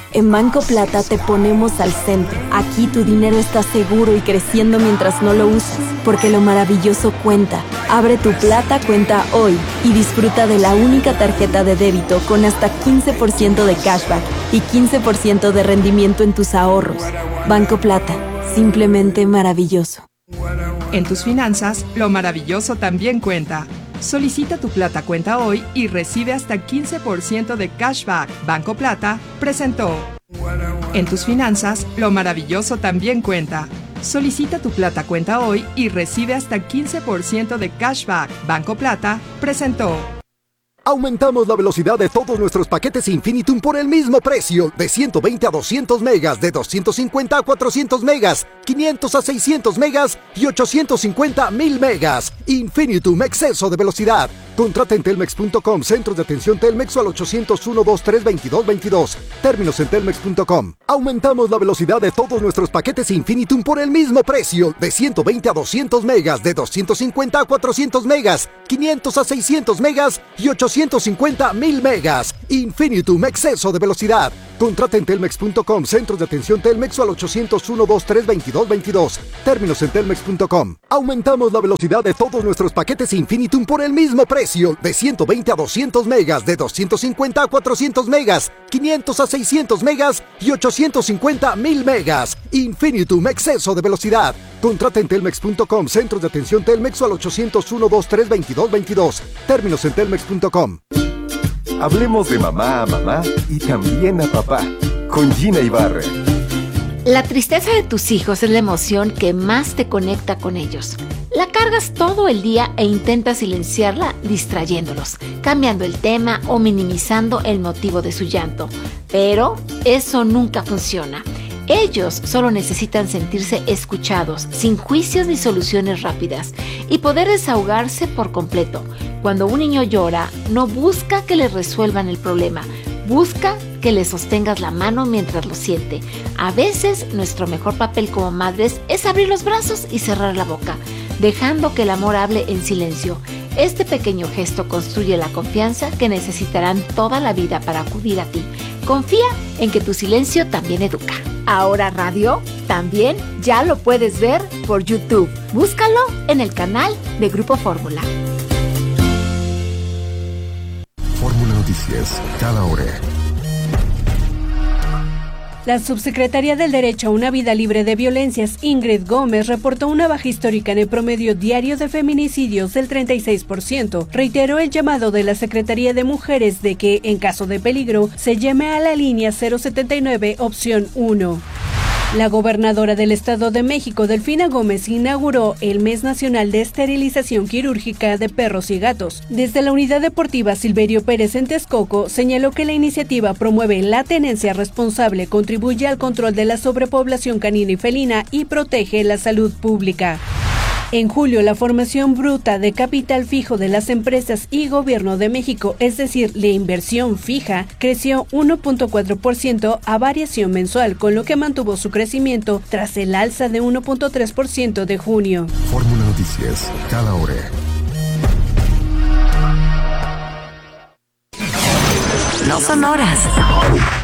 En Banco Plata te ponemos al centro. Aquí tu dinero está seguro y creciendo mientras no lo usas, porque lo maravilloso cuenta. Abre tu Plata cuenta hoy y disfruta de la única tarjeta de débito con hasta 15% de cashback y 15% de rendimiento en tus ahorros. Banco Plata, simplemente maravilloso. En tus finanzas, lo maravilloso también cuenta. Solicita tu Plata cuenta hoy y recibe hasta 15% de cashback. Banco Plata presentó. En tus finanzas, lo maravilloso también cuenta. Solicita tu Plata cuenta hoy y recibe hasta 15% de cashback. Banco Plata presentó. Aumentamos la velocidad de todos nuestros paquetes Infinitum por el mismo precio, de 120 a 200 megas, de 250 a 400 megas, 500 a 600 megas y 850 a 1000 megas. Infinitum, exceso de velocidad. Contrata en telmex.com, centros de atención Telmex o al 801-2322-22. Términos en telmex.com. Aumentamos la velocidad de todos nuestros paquetes Infinitum por el mismo precio, de 120 a 200 megas, de 250 a 400 megas, 500 a 600 megas y 850 a 1000 megas. Infinitum, exceso de velocidad. Contrata en telmex.com, centros de atención Telmex o al 801-2322-22. Términos en telmex.com. Aumentamos la velocidad de todos nuestros paquetes Infinitum por el mismo precio, de 120 a 200 megas, de 250 a 400 megas, 500 a 600 megas y 850 a 1000 megas. Infinitum, exceso de velocidad. Contrata en telmex.com, centros de atención Telmex o al 801-2322-22. Términos en telmex.com. Hablemos de mamá a mamá y también a papá, con Gina Ibarra. La tristeza de tus hijos es la emoción que más te conecta con ellos. La cargas todo el día e intentas silenciarla distrayéndolos, cambiando el tema o minimizando el motivo de su llanto. Pero eso nunca funciona. Ellos solo necesitan sentirse escuchados, sin juicios ni soluciones rápidas, y poder desahogarse por completo. Cuando un niño llora, no busca que le resuelvan el problema, busca que le sostengas la mano mientras lo siente. A veces, nuestro mejor papel como madres es abrir los brazos y cerrar la boca, dejando que el amor hable en silencio. Este pequeño gesto construye la confianza que necesitarán toda la vida para acudir a ti. Confía en que tu silencio también educa. Ahora Radio también ya lo puedes ver por YouTube. Búscalo en el canal de Grupo Fórmula. Fórmula Noticias, cada hora. La subsecretaria del Derecho a una Vida Libre de Violencias, Ingrid Gómez, reportó una baja histórica en el promedio diario de feminicidios del 36%. Reiteró el llamado de la Secretaría de Mujeres de que, en caso de peligro, se llame a la línea 079, opción 1. La gobernadora del Estado de México, Delfina Gómez, inauguró el Mes Nacional de Esterilización Quirúrgica de Perros y Gatos. Desde la Unidad Deportiva Silverio Pérez en Texcoco, señaló que la iniciativa promueve la tenencia responsable, contribuye al control de la sobrepoblación canina y felina y protege la salud pública. En julio, la formación bruta de capital fijo de las empresas y Gobierno de México, es decir, la inversión fija, creció 1.4% a variación mensual, con lo que mantuvo su crecimiento tras el alza de 1.3% de junio. Fórmula Noticias, cada hora. No son horas.